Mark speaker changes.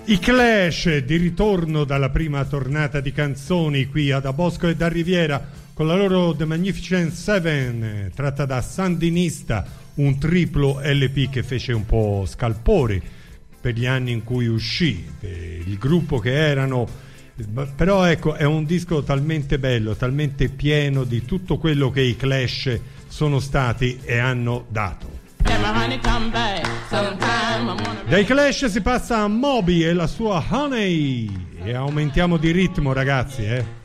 Speaker 1: I Clash di ritorno dalla prima tornata di canzoni qui a Da Bosco e da Riviera con la loro The Magnificent Seven, tratta da Sandinista, un triplo LP che fece un po' scalpore per gli anni in cui uscì, il gruppo che erano, però ecco, è un disco talmente bello, talmente pieno di tutto quello che i Clash sono stati e hanno dato. Dai Clash si passa a Moby e la sua Honey e aumentiamo di ritmo, ragazzi,